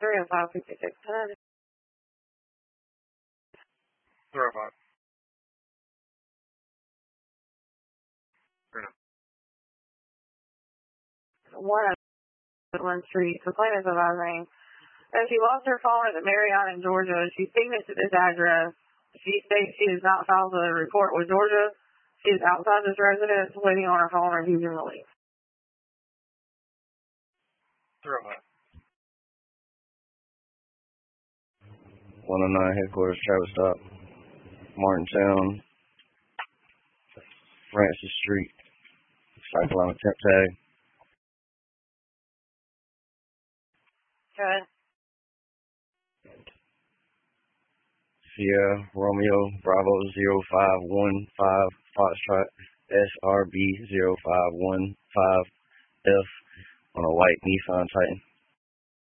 305-5610. 305. One Woodland Street. The claimant is advising that she lost her phone at the Marriott in Georgia. She pinged it to this address. She states she has not filed a report with Georgia. She is outside this residence waiting on her phone reviews and release. 305. 109 headquarters, Travis Stop, Martintown, Francis Street, cycle on a temp tag. Good. Sierra Romeo Bravo 0515 Foxtrot SRB 0515F on a white Nissan Titan.